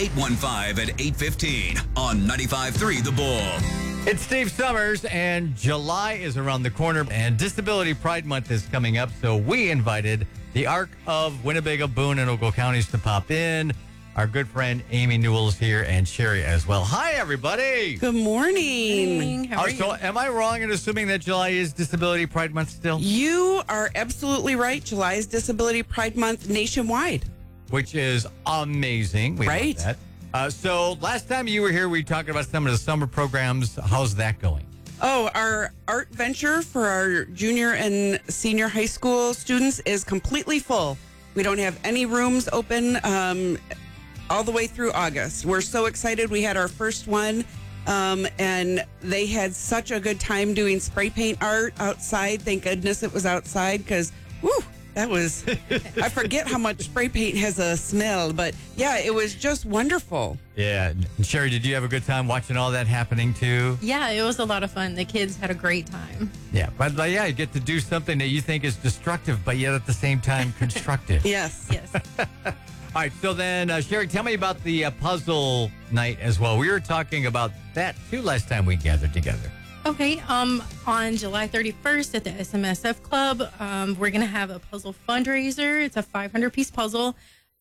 815 at 8:15 on 95.3 The Bull. It's Steve Summers, and July is around the corner, and Disability Pride Month is coming up, so we invited the ARC of Winnebago, Boone, and Ogle counties to pop in. Our good friend Amy Newell is here, and Sherry as well. Hi, everybody. Good morning. How are you? So am I wrong in assuming that July is Disability Pride Month still? You are absolutely right. July is Disability Pride Month nationwide. Which is amazing. We Right. love that. So last time you were here, we talked about some of the summer programs. How's that going? Oh, our art venture for our junior and senior high school students is completely full. We don't have any rooms open all the way through August. We're so excited. We had our first one, and they had such a good time doing spray paint art outside. Thank goodness it was outside because, that was, I forget how much spray paint has a smell, but yeah, it was just wonderful. Yeah. And Sherry, did you have a good time watching all that happening too? Yeah, it was a lot of fun. The kids had a great time. Yeah. But yeah, you get to do something that you think is destructive, but yet at the same time constructive. Yes. Yes. All right. So then, Sherry, tell me about the puzzle night as well. We were talking about that too last time we gathered together. Okay. On July 31st at the SMSF Club, we're going to have a puzzle fundraiser. It's a 500-piece puzzle.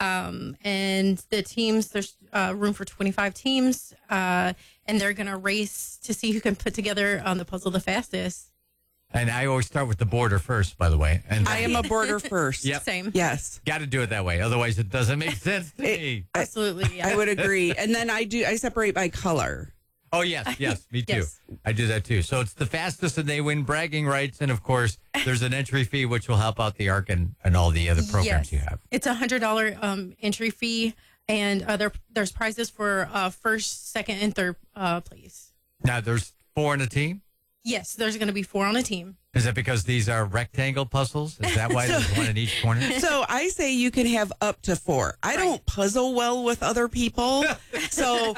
And the teams, there's room for 25 teams. And they're going to race to see who can put together the puzzle the fastest. And I always start with the border first, by the way. And I am a border first. Yep. Same. Yes. Got to do it that way. Otherwise, it doesn't make sense to me. Absolutely. Yeah. I would agree. And then I separate by color. Oh, yes, me too. Yes. I do that too. So it's the fastest and they win bragging rights. And of course, there's an entry fee, which will help out the ARC and all the other programs Yes. you have. It's $100 entry fee, and there's prizes for first, second, and third place. Now, there's 4 on a team. Yes, there's going to be 4 on a team. Is that because these are rectangle puzzles? Is that why there's one in each corner? So I say you can have up to 4. I don't puzzle well with other people. So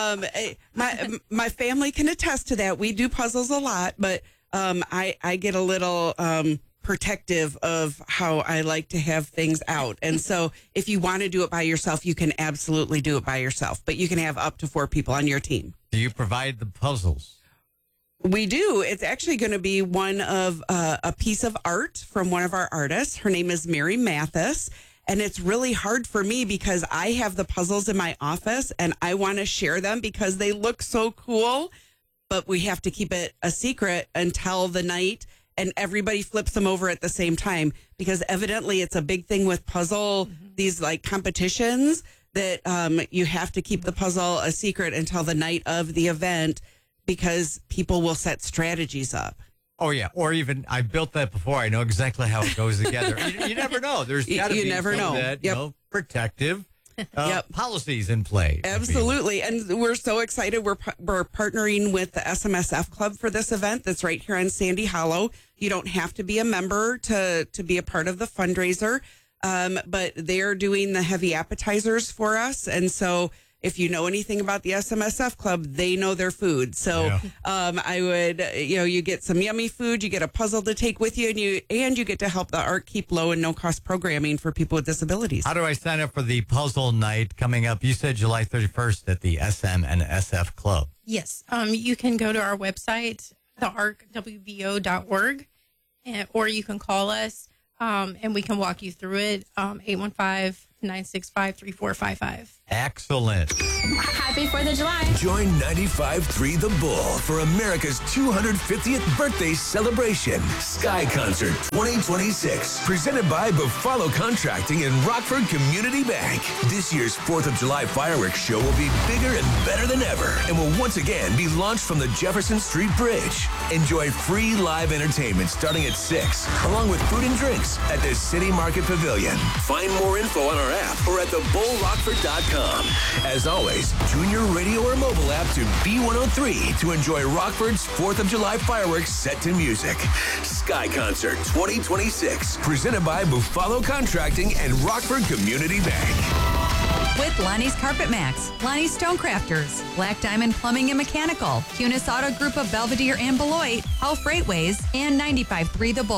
my family can attest to that. We do puzzles a lot, but I get a little protective of how I like to have things out. And so if you want to do it by yourself, you can absolutely do it by yourself. But you can have up to 4 people on your team. Do you provide the puzzles? We do. It's actually going to be one of a piece of art from one of our artists. Her name is Mary Mathis. And it's really hard for me because I have the puzzles in my office and I want to share them because they look so cool. But we have to keep it a secret until the night and everybody flips them over at the same time because evidently it's a big thing with puzzle, these like competitions that you have to keep the puzzle a secret until the night of the event, because people will set strategies up. Oh, yeah. Or even, I built that before. I know exactly how it goes together. You never know. There's got to be never some know. of that, Yep. protective policies in play. Absolutely. And we're so excited. We're partnering with the SMSF Club for this event that's right here on Sandy Hollow. You don't have to be a member to be a part of the fundraiser, but they're doing the heavy appetizers for us. And so if you know anything about the SMSF Club, they know their food. So I would, you get some yummy food, you get a puzzle to take with you, and you get to help the ARC keep low and no cost programming for people with disabilities. How do I sign up for the puzzle night coming up? You said July 31st at the SM and SF Club. Yes. You can go to our website, thearcwbo.org, or you can call us, and we can walk you through it, 815-965-3455. Excellent. Happy 4th of July. Join 95.3 The Bull for America's 250th birthday celebration. Sky Concert 2026. Presented by Buffalo Contracting and Rockford Community Bank. This year's 4th of July fireworks show will be bigger and better than ever and will once again be launched from the Jefferson Street Bridge. Enjoy free live entertainment starting at 6, along with food and drinks at the City Market Pavilion. Find more info on our app or at thebullrockford.com. As always, tune your radio or mobile app to B103 to enjoy Rockford's 4th of July fireworks set to music. Sky Concert 2026, presented by Buffalo Contracting and Rockford Community Bank. With Lonnie's Carpet Max, Lonnie's Stonecrafters, Black Diamond Plumbing and Mechanical, Cunis Auto Group of Belvedere and Beloit, Hull Freightways, and 95.3 The Bull.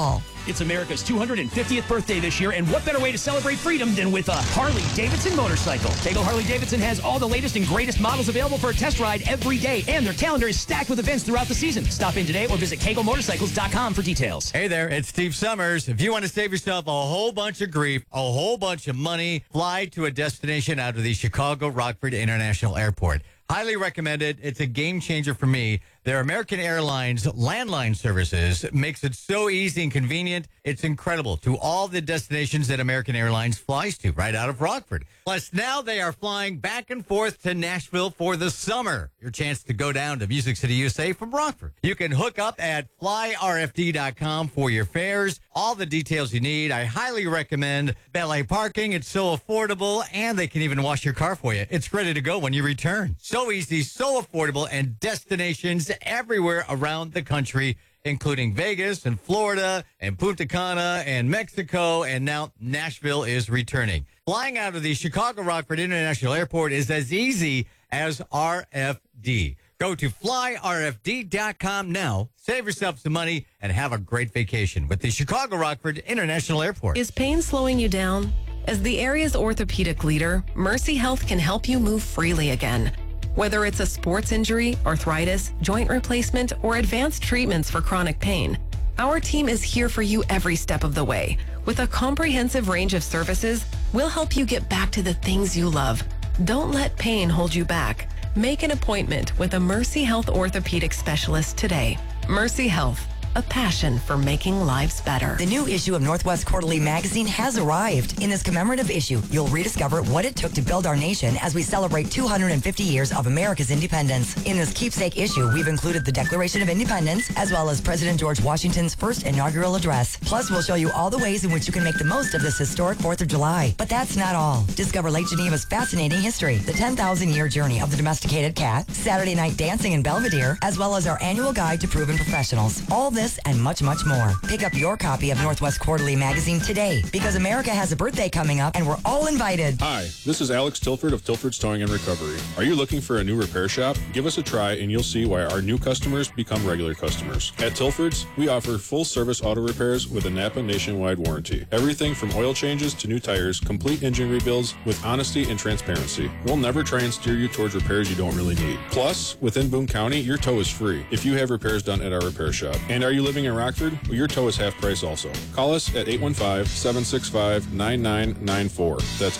It's America's 250th birthday this year, and what better way to celebrate freedom than with a Harley-Davidson motorcycle? Cagle Harley-Davidson has all the latest and greatest models available for a test ride every day, and their calendar is stacked with events throughout the season. Stop in today or visit CagleMotorcycles.com for details. Hey there, it's Steve Summers. If you want to save yourself a whole bunch of grief, a whole bunch of money, fly to a destination out of the Chicago Rockford International Airport. Highly recommended. It's a game changer for me. Their American Airlines landline services makes it so easy and convenient. It's incredible to all the destinations that American Airlines flies to right out of Rockford. Plus, now they are flying back and forth to Nashville for the summer. Your chance to go down to Music City, USA from Rockford. You can hook up at flyrfd.com for your fares. All the details you need. I highly recommend valet parking. It's so affordable, and they can even wash your car for you. It's ready to go when you return. So easy, so affordable, and destinations everywhere around the country, including Vegas and Florida and Punta Cana and Mexico, and now Nashville is returning. Flying out of the Chicago Rockford International Airport is as easy as RFD. Go to flyrfd.com now, save yourself some money, and have a great vacation with the Chicago Rockford International Airport. Is pain slowing you down? As the area's orthopedic leader, Mercy Health can help you move freely again. Whether it's a sports injury, arthritis, joint replacement, or advanced treatments for chronic pain, our team is here for you every step of the way. With a comprehensive range of services, we'll help you get back to the things you love. Don't let pain hold you back. Make an appointment with a Mercy Health orthopedic specialist today. Mercy Health, a passion for making lives better. The new issue of Northwest Quarterly magazine has arrived. In this commemorative issue, you'll rediscover what it took to build our nation as we celebrate 250 years of America's independence. In this keepsake issue, we've included the Declaration of Independence, as well as President George Washington's first inaugural address. Plus, we'll show you all the ways in which you can make the most of this historic 4th of July. But that's not all. Discover Lake Geneva's fascinating history, the 10,000-year journey of the domesticated cat, Saturday night dancing in Belvedere, as well as our annual guide to proven professionals. All this and much, much more. Pick up your copy of Northwest Quarterly magazine today, because America has a birthday coming up and we're all invited. Hi, this is Alex Tilford of Tilford's Towing and Recovery. Are you looking for a new repair shop? Give us a try and you'll see why our new customers become regular customers. At Tilford's, we offer full-service auto repairs with a Napa nationwide warranty. Everything from oil changes to new tires, complete engine rebuilds with honesty and transparency. We'll never try and steer you towards repairs you don't really need. Plus, within Boone County, your tow is free if you have repairs done at our repair shop. And are you living in Rockford? Well, your tow is half price also. Call us at 815-765-9994. That's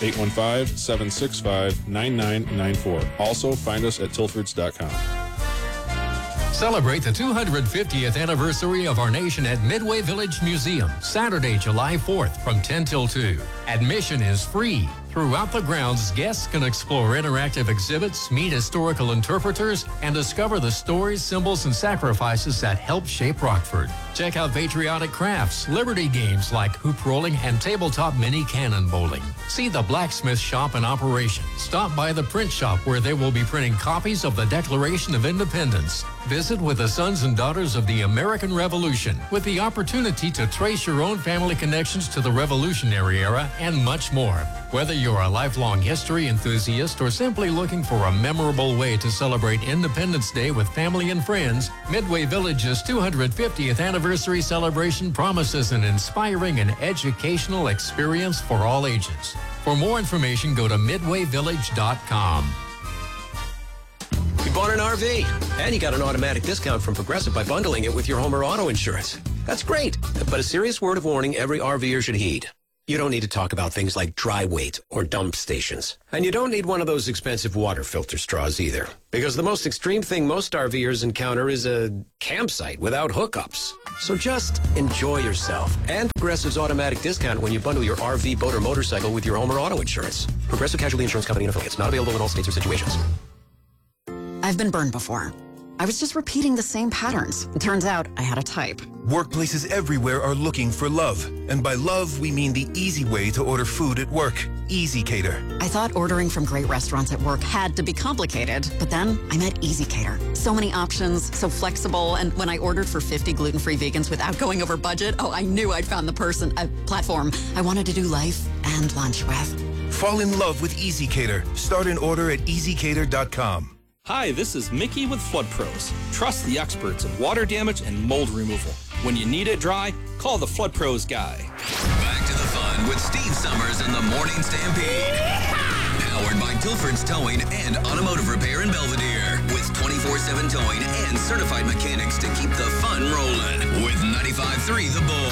815-765-9994. Also, find us at tilfords.com. Celebrate the 250th anniversary of our nation at Midway Village Museum, Saturday, July 4th from 10 till 2. Admission is free. Throughout the grounds, guests can explore interactive exhibits, meet historical interpreters, and discover the stories, symbols, and sacrifices that helped shape Rockford. Check out patriotic crafts, Liberty games like hoop rolling, and tabletop mini cannon bowling. See the blacksmith shop in operation. Stop by the print shop where they will be printing copies of the Declaration of Independence. Visit with the sons and daughters of the American Revolution with the opportunity to trace your own family connections to the Revolutionary era and much more. Whether you're a lifelong history enthusiast or simply looking for a memorable way to celebrate Independence Day with family and friends, Midway Village's 250th anniversary celebration promises an inspiring and educational experience for all ages. For more information, go to midwayvillage.com. You bought an RV, and you got an automatic discount from Progressive by bundling it with your home or auto insurance. That's great, but a serious word of warning every RVer should heed. You don't need to talk about things like dry weight or dump stations. And you don't need one of those expensive water filter straws either. Because the most extreme thing most RVers encounter is a campsite without hookups. So just enjoy yourself. And Progressive's automatic discount when you bundle your RV, boat, or motorcycle with your home or auto insurance. Progressive Casualty Insurance Company and affiliates. Not available in all states or situations. I've been burned before. I was just repeating the same patterns. It turns out I had a type. Workplaces everywhere are looking for love. And by love, we mean the easy way to order food at work. Easy Cater. I thought ordering from great restaurants at work had to be complicated, but then I met Easy Cater. So many options, so flexible, and when I ordered for 50 gluten-free vegans without going over budget, I knew I'd found the platform I wanted to do life and lunch with. Fall in love with Easy Cater. Start an order at easycater.com. Hi, this is Mickey with Flood Pros. Trust the experts in water damage and mold removal. When you need it dry, call the Flood Pros guy. Back to the fun with Steve Summers and the Morning Stampede. Powered by Tilford's Towing and Automotive Repair in Belvedere. With 24/7 towing and certified mechanics to keep the fun rolling. With 95.3 The Bull.